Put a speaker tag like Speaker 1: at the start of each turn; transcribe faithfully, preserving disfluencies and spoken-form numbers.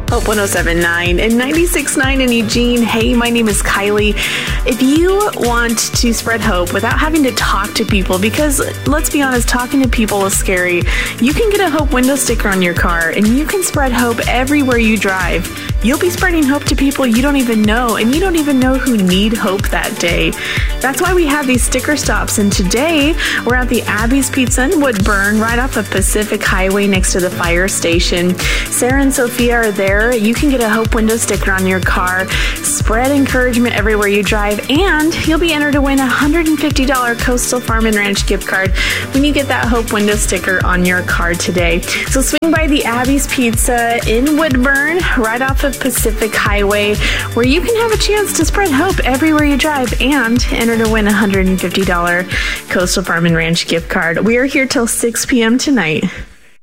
Speaker 1: Hope one oh seven point nine and ninety-six point nine in Eugene. Hey, my name is Kylie. If you want to spread hope without having to talk to people, because let's be honest, talking to people is scary, you can get a Hope window sticker on your car and you can spread hope everywhere you drive. You'll be spreading hope to people you don't even know, and you don't even know who need hope that day. That's why we have these sticker stops, and today we're at the Abby's Pizza in Woodburn, right off of Pacific Highway next to the fire station. Sarah and Sophia are there. You can get a Hope window sticker on your car, spread encouragement everywhere you drive, and you'll be entered to win a one hundred fifty dollars Coastal Farm and Ranch gift card when you get that Hope window sticker on your car today. So swing by the Abby's Pizza in Woodburn, right off of Pacific Highway, where you can have a chance to spread hope everywhere you drive and enter to win a one hundred fifty dollars Coastal Farm and Ranch gift card. We are here till six p.m. tonight.